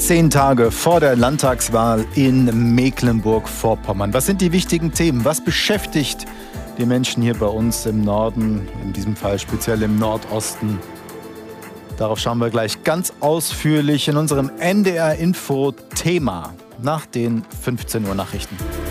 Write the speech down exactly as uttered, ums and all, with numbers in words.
Zehn Tage vor der Landtagswahl in Mecklenburg-Vorpommern. Was sind die wichtigen Themen? Was beschäftigt die Menschen hier bei uns im Norden, in diesem Fall speziell im Nordosten? Darauf schauen wir gleich ganz ausführlich in unserem N D R Info Thema nach den fünfzehn Uhr Nachrichten.